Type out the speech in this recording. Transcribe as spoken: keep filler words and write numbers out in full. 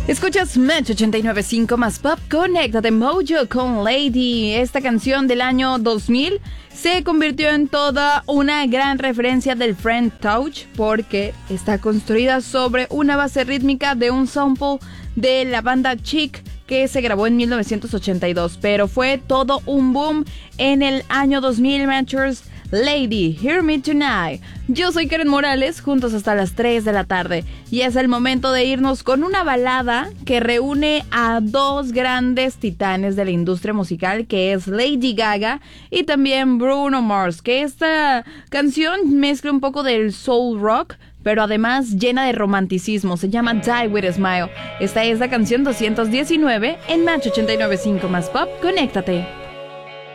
Escuchas Match ochenta y nueve punto cinco más Pop. Conéctate Mojo con Lady. Esta canción del año dos mil se convirtió en toda una gran referencia del French Touch porque está construida sobre una base rítmica de un sample de la banda Chic que se grabó en mil novecientos ochenta y dos, pero fue todo un boom en el año dos mil, Matchers. Lady, Hear Me Tonight. Yo soy Karen Morales, juntos hasta las tres de la tarde. Y es el momento de irnos con una balada que reúne a dos grandes titanes de la industria musical, que es Lady Gaga y también Bruno Mars, que esta canción mezcla un poco del soul rock, pero además llena de romanticismo. Se llama Die With A Smile. Esta es la canción doscientos diecinueve en Match ochenta y nueve punto cinco más Pop. Conéctate.